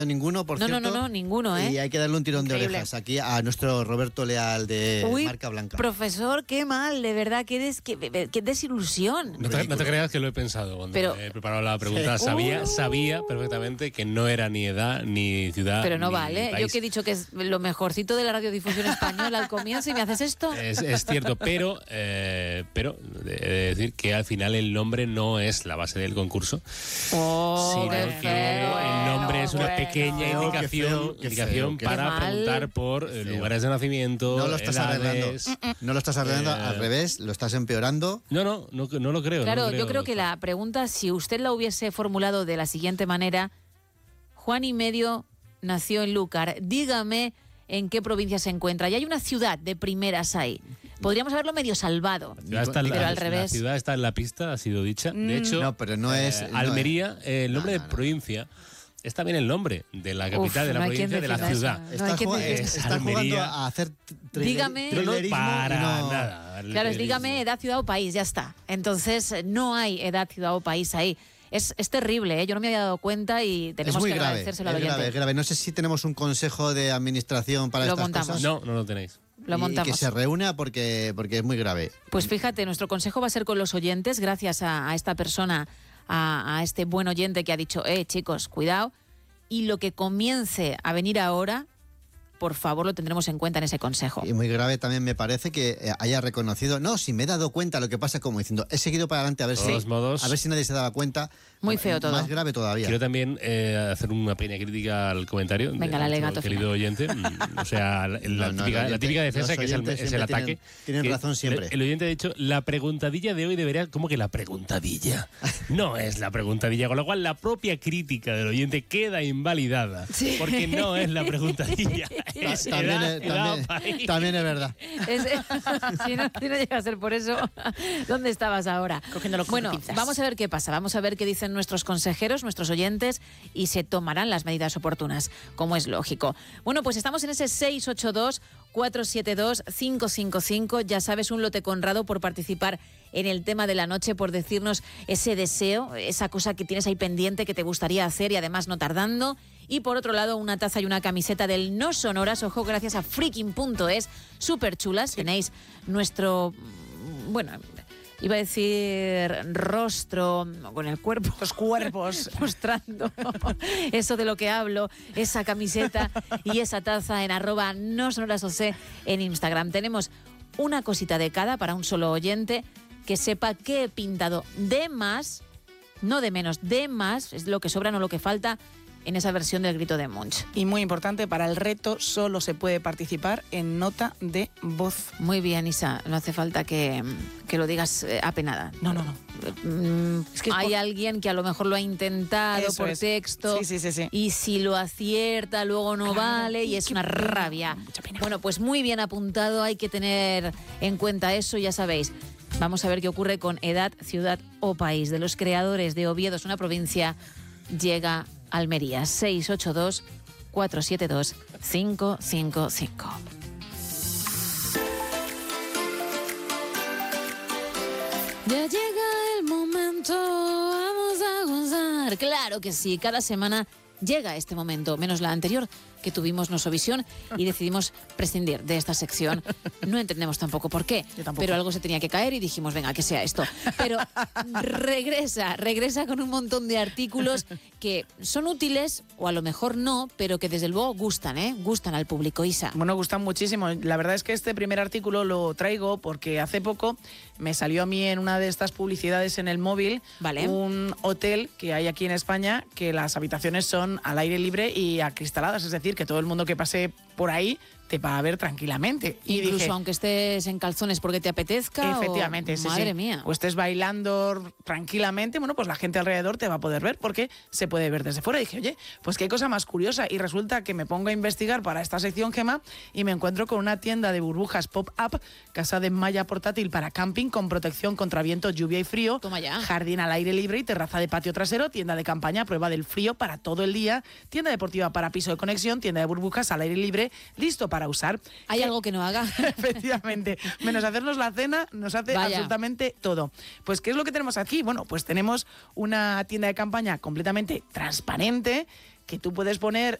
ninguno, por cierto. No, ninguno, ¿eh? Y hay que darle un tirón Increíble. de orejas aquí a nuestro Roberto Leal de Marca Blanca. Profesor, qué mal, de verdad, qué desilusión. No te creas que lo he pensado cuando he preparado la pregunta. Sabía perfectamente que no era ni edad, ni ciudad, pero no ni vale. país. Yo que he dicho que es lo mejorcito de la radiodifusión española al comienzo y me haces esto. Es cierto, pero he de decir que al final el nombre no es la base del concurso, sino que el nombre es una pequeña indicación para preguntar por lugares de nacimiento. No lo estás arreglando. No lo estás arreglando, al revés, lo estás empeorando. No lo creo. Claro, yo creo que la pregunta, si usted la hubiese formulado de la siguiente manera: Juan y medio nació en Lúcar, dígame en qué provincia se encuentra. Y hay una ciudad de primeras ahí. Podríamos haberlo medio salvado, pero al revés. La ciudad está en la pista, ha sido dicha. De hecho, no, pero no es Almería, el nombre de provincia es también el nombre de la capital de la provincia, de la ciudad. Está jugando a hacer dígame, nada. Claro, es dígame edad, ciudad o país, ya está. Entonces no hay edad, ciudad o país ahí. Es terrible, ¿eh? Yo no me había dado cuenta y tenemos que agradecérselo al oyente. Es grave. No sé si tenemos un consejo de administración para estas cosas. No lo tenéis. Lo montamos. Y que se reúna porque es muy grave. Pues fíjate, nuestro consejo va a ser con los oyentes, gracias a esta persona, a este buen oyente que ha dicho, chicos, cuidado, y lo que comience a venir ahora, por favor, lo tendremos en cuenta en ese consejo. Y muy grave también me parece que haya reconocido, si me he dado cuenta, lo que pasa, como diciendo, he seguido para adelante a ver si nadie se daba cuenta. Muy feo todo. Más grave todavía. Quiero también hacer una pequeña crítica al comentario de nuestro querido oyente. O sea, la típica defensa que es el ataque. Tienen razón siempre. El oyente ha dicho, la preguntadilla de hoy debería... ¿Cómo que la preguntadilla? No es la preguntadilla, con lo cual la propia crítica del oyente queda invalidada. Sí. Porque no es la preguntadilla. También es verdad. Si no llega a ser por eso, ¿dónde estabas ahora? Cogiéndolo con pinzas. Vamos a ver qué pasa. Vamos a ver qué dicen nuestros consejeros, nuestros oyentes, y se tomarán las medidas oportunas, como es lógico. Bueno, pues estamos en ese 682-472-555. Ya sabes, un lote conrado por participar en el tema de la noche, por decirnos ese deseo, esa cosa que tienes ahí pendiente que te gustaría hacer y además no tardando. Y por otro lado, una taza y una camiseta del No Sonoras, ojo, gracias a freaking.es, súper chulas. Tenéis nuestro, iba a decir rostro con el cuerpo. Los cuerpos. Mostrando eso de lo que hablo, esa camiseta y esa taza en @nosonorasoc en Instagram. Tenemos una cosita de cada para un solo oyente que sepa que he pintado de más, no de menos, de más, es lo que sobra, no lo que falta, en esa versión del grito de Munch. Y muy importante, para el reto solo se puede participar en nota de voz. Muy bien, Isa, no hace falta que lo digas apenada. No. Es que hay alguien que a lo mejor lo ha intentado por texto. Sí. Y si lo acierta, luego no vale y es una rabia. Mucha pena. Bueno, pues muy bien apuntado, hay que tener en cuenta eso, ya sabéis. Vamos a ver qué ocurre con edad, ciudad o país. De los creadores de Oviedo, es una provincia, llega Almería. 682-472-555. Ya llega el momento, vamos a gozar. Claro que sí, cada semana llega este momento, menos la anterior, que tuvimos Nosovisión y decidimos prescindir de esta sección. No entendemos tampoco por qué, pero algo se tenía que caer y dijimos, venga, que sea esto. Pero regresa con un montón de artículos que son útiles, o a lo mejor no, pero que desde luego gustan, gustan al público. Isa. Bueno, gustan muchísimo. La verdad es que este primer artículo lo traigo porque hace poco me salió a mí en una de estas publicidades en el móvil, un hotel que hay aquí en España, que las habitaciones son al aire libre y acristaladas, es decir, que todo el mundo que pase por ahí te va a ver tranquilamente. Incluso dije, aunque estés en calzones porque te apetezca. Efectivamente, Madre mía. O estés bailando tranquilamente, bueno, pues la gente alrededor te va a poder ver porque se puede ver desde fuera. Y dije, oye, pues qué cosa más curiosa. Y resulta que me pongo a investigar para esta sección, Gemma, y me encuentro con una tienda de burbujas pop-up, casa de malla portátil para camping con protección contra viento, lluvia y frío. Toma ya. Jardín al aire libre y terraza de patio trasero, tienda de campaña, prueba del frío para todo el día, tienda deportiva para piso de conexión, tienda de burbujas al aire libre, listo para usar. ¿Hay algo que no haga? Efectivamente. Menos hacernos la cena, nos hace absolutamente todo. Pues, ¿qué es lo que tenemos aquí? Bueno, pues tenemos una tienda de campaña completamente transparente, que tú puedes poner